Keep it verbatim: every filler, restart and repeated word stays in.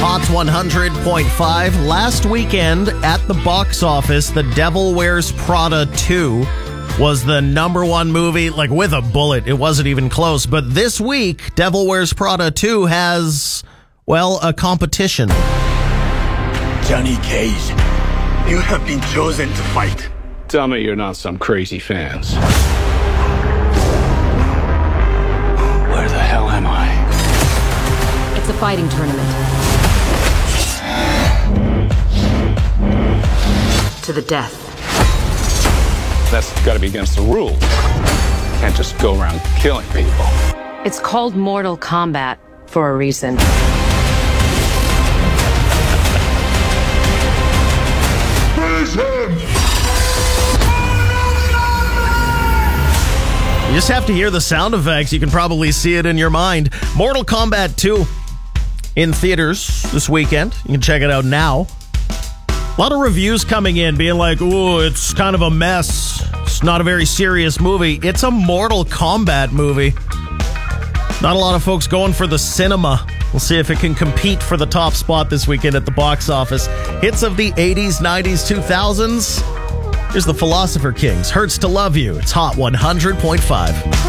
Hot one hundred point five. Last weekend at the box office, The Devil Wears Prada two was the number one movie, like with a bullet. It wasn't even close. But this week, Devil Wears Prada two has, well, a competition. Johnny Cage, you have been chosen to fight. Tell me you're not some crazy fans. Where the hell am I? It's a fighting tournament. To the death. That's got to be against the rules. Can't just go around killing people. It's called Mortal Kombat for a reason. You just have to hear the sound effects. You can probably see it in your mind. Mortal Kombat two in theaters this weekend. You can check it out now. A lot of reviews coming in being like, ooh, it's kind of a mess. It's not a very serious movie. It's a Mortal Kombat movie. Not a lot of folks going for the cinema. We'll see if it can compete for the top spot this weekend at the box office. Hits of the eighties, nineties, two thousands. Here's the Philosopher Kings. Hurts to Love You. It's Hot one hundred point five.